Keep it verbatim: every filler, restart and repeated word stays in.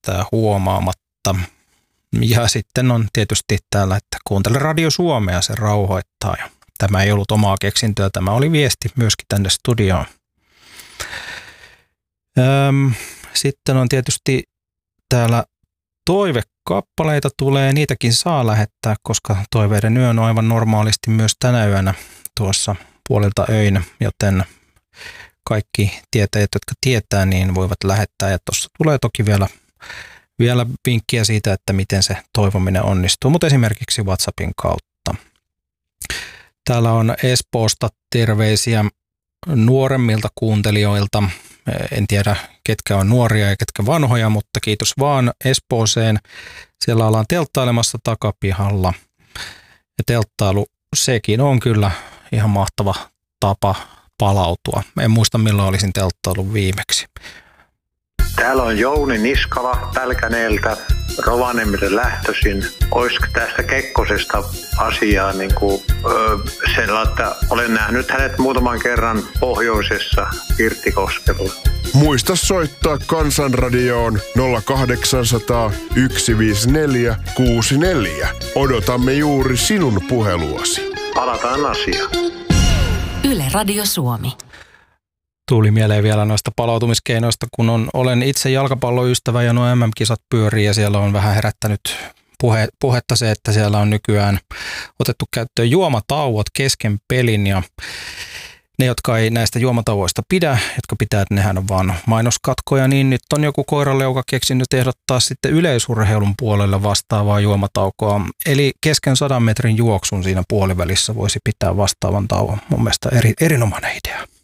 jättää huomaamatta. Ja sitten on tietysti täällä, että kuuntele Radio Suomea, se rauhoittaa. Ja tämä ei ollut omaa keksintöä, tämä oli viesti myöskin tänne studioon. Öm, sitten on tietysti täällä toivekappaleita tulee, niitäkin saa lähettää, koska toiveiden yö on aivan normaalisti myös tänä yönä tuossa puolilta öinä, joten kaikki tietäjät, jotka tietää, niin voivat lähettää. Ja tuossa tulee toki vielä, vielä vinkkiä siitä, että miten se toivominen onnistuu, mutta esimerkiksi WhatsAppin kautta. Täällä on Espoosta terveisiä nuoremmilta kuuntelijoilta. En tiedä, ketkä on nuoria ja ketkä vanhoja, mutta kiitos vaan Espooseen. Siellä ollaan telttailemassa takapihalla. Ja telttailu, sekin on kyllä ihan mahtava tapa palautua. En muista, milloin olisin telttaillut viimeksi. Täällä on Jouni Niskala Pälkäneeltä, Rovaniemelle lähtöisin. Olisiko tästä Kekkosesta asiaa niin kuin, öö, sellainen, että olen nähnyt hänet muutaman kerran pohjoisessa Pirttikoskella. Muista soittaa Kansanradioon nolla kahdeksansataa yksi viisi neljä kuusi neljä. Odotamme juuri sinun puheluasi. Palataan asiaan. Yle Radio Suomi. Tuli mieleen vielä noista palautumiskeinoista, kun on, olen itse jalkapalloystävä ja nuo M M-kisat pyörii ja siellä on vähän herättänyt puhe, puhetta se, että siellä on nykyään otettu käyttöön juomatauot kesken pelin ja ne, jotka ei näistä juomatauoista pidä, jotka pitää, että nehän on vaan mainoskatkoja, niin nyt on joku koiraleuka keksinyt ehdottaa sitten yleisurheilun puolelle vastaavaa juomataukoa. Eli kesken sadan metrin juoksun siinä puolivälissä voisi pitää vastaavan tauon. Mun mielestä eri, erinomainen idea.